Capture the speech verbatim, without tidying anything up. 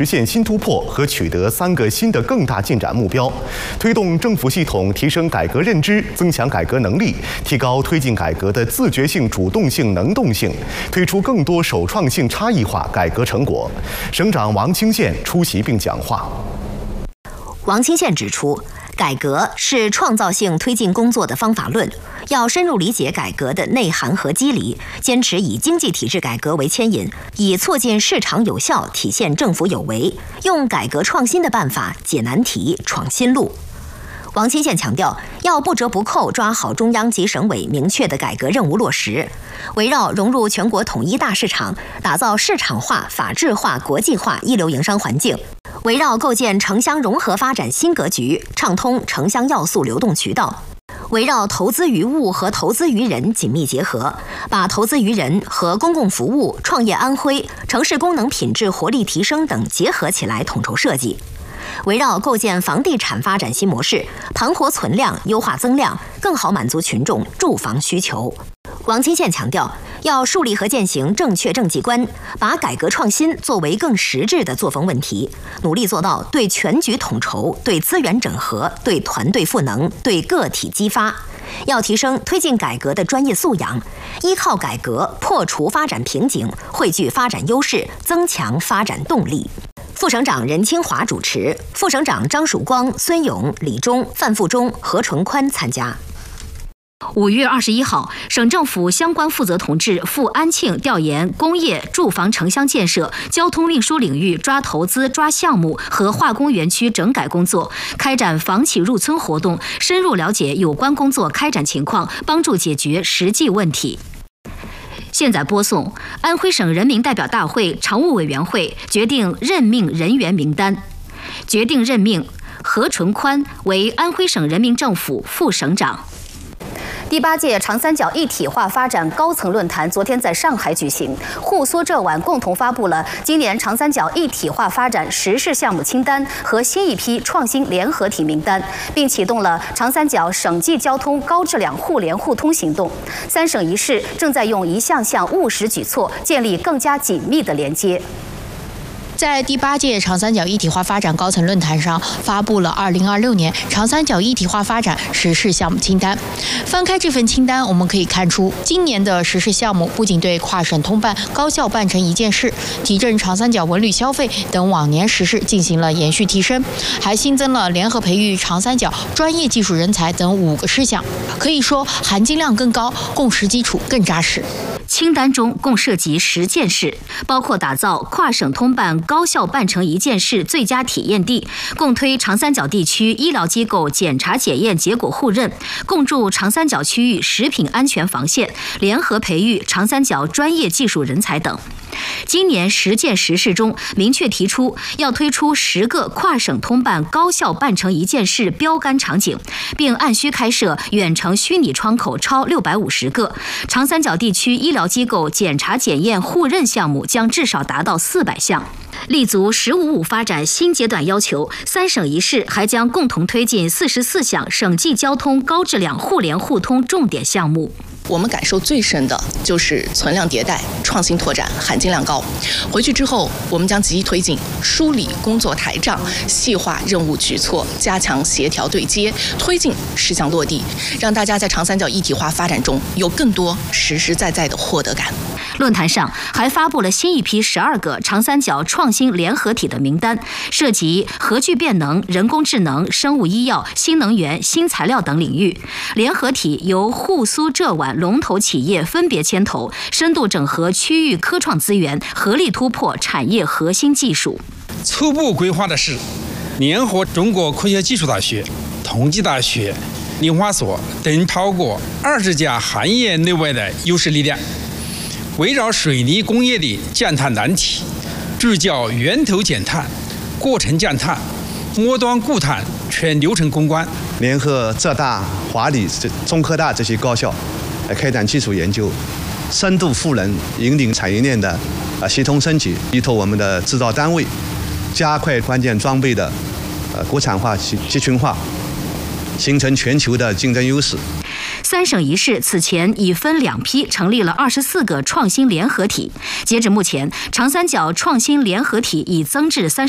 实现新突破和取得三个新的更大进展目标，推动政府系统提升改革认知，增强改革能力，提高推进改革的自觉性、主动性、能动性，推出更多首创性、差异化改革成果。省长王清县出席并讲话。 王清县指出，改革是创造性推进工作的方法论，要深入理解改革的内涵和机理，坚持以经济体制改革为牵引，以促进市场有效体现政府有为，用改革创新的办法解难题、闯新路。王清县强调，要不折不扣抓好中央及省委明确的改革任务落实，围绕融入全国统一大市场，打造市场化、法治化、国际化一流营商环境，围绕构建城乡融合发展新格局，畅通城乡要素流动渠道，围绕投资于物和投资于人紧密结合，把投资于人和公共服务、创业安徽、城市功能品质活力提升等结合起来统筹设计。围绕构建房地产发展新模式，盘活存量，优化增量，更好满足群众住房需求。王清县强调，要树立和践行正确政绩观，把改革创新作为更实质的作风问题，努力做到对全局统筹、对资源整合、对团队赋能、对个体激发。要提升推进改革的专业素养，依靠改革破除发展瓶颈，汇聚发展优势，增强发展动力。副省长任清华主持，副省长张曙光、孙勇、李忠、范富忠、何纯宽参加。 五月二十一号，省政府相关负责同志赴安庆调研工业、住房、城乡建设、交通运输领域抓投资、抓项目和化工园区整改工作，开展房企入村活动，深入了解有关工作开展情况，帮助解决实际问题。现在播送安徽省人民代表大会常务委员会决定任命人员名单，决定任命何纯宽为安徽省人民政府副省长。 第八届长三角一体化发展高层论坛昨天在上海举行，沪苏浙皖共同发布了今年长三角一体化发展实施项目清单和新一批创新联合体名单，并启动了长三角省际交通高质量互联互通行动。三省一市正在用一项项务实举措建立更加紧密的连接。 在第八届长三角一体化发展高层论坛上，发布了二零二六年长三角一体化发展实施项目清单。翻开这份清单，我们可以看出，今年的实施项目不仅对跨省通办、高效办成一件事、提振长三角文旅消费等往年实施进行了延续提升，还新增了联合培育长三角专业技术人才等五个事项，可以说含金量更高，共识基础更扎实。 清单中共涉及十件事，包括打造跨省通办高效办成一件事最佳体验地，共推长三角地区医疗机构检查检验结果互认，共筑长三角区域食品安全防线，联合培育长三角专业技术人才等。今年十件实事中，明确提出要推出十个跨省通办高效办成一件事标杆场景，并按需开设远程虚拟窗口超六百五十个。长三角地区医疗机构检查检验互认项目将至少达到四百项。立足“十五五”发展新阶段要求，三省一市还将共同推进四十四项省际交通高质量互联互通重点项目。 我们感受最深的就是存量迭代、创新拓展含金量高。回去之后，我们将积极推进梳理工作台账，细化任务举措，加强协调对接，推进事项落地，让大家在长三角一体化发展中有更多实实在在的获得感。 论坛上还发布了新一批十二个长三角创新联合体的名单，涉及核聚变能、人工智能、生物医药、新能源、新材料等领域。联合体由沪苏浙皖龙头企业分别牵头，深度整合区域科创资源，合力突破产业核心技术。 初步规划的是联合中国科学技术大学、同济大学、林华所等超过二十家行业内外的优势力量，围绕水泥工业的降碳难题，聚焦源头减碳、过程降碳、末端固碳全流程攻关， 联合浙大、华理、中科大这些高校来开展技术研究，深度赋能，引领产业链的啊协同升级，依托我们的制造单位，加快关键装备的呃国产化、集群化，形成全球的竞争优势。 三省一市此前已分两批成立了二十四个创新联合体，截至目前，长三角创新联合体已增至三。